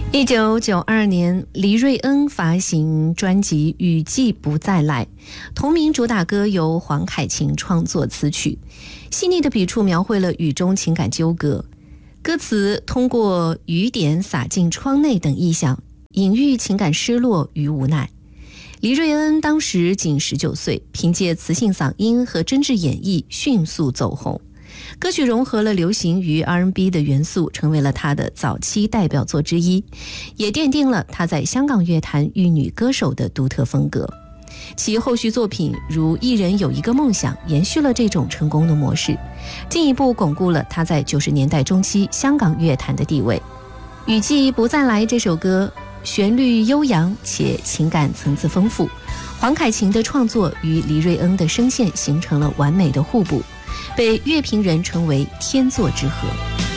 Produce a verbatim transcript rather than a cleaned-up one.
一九九二年，黎瑞恩发行专辑《雨季不再来》，同名主打歌由黄凯芹创作词曲，细腻的笔触描绘了雨中情感纠葛，歌词通过雨点洒进窗内等意象，隐喻情感失落与无奈。黎瑞恩当时仅十九岁，凭借磁性嗓音和真挚演绎迅速走红。歌曲融合了流行与 R and B 的元素，成为了他的早期代表作之一，也奠定了他在香港乐坛遇女歌手的独特风格。其后续作品如《一人有一个梦想》延续了这种成功的模式，进一步巩固了他在九十年代中期香港乐坛的地位。《雨季不再来》这首歌旋律悠扬且情感层次丰富，黄凯芹的创作与黎瑞恩的声线形成了完美的互补，被乐评人称为天作之合。